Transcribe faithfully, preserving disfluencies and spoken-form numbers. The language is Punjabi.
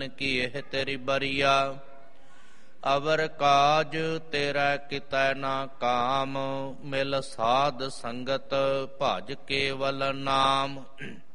ਕੀ ਇਹ ਤੇਰੀ ਬਰੀਆ। ਅਵਰ ਕਾਜ ਤੇਰਾ ਕਿਤੈ ਨਾ ਕਾਮ, ਮਿਲ ਸਾਧ ਸੰਗਤ ਭਜ ਕੇਵਲ ਨਾਮ।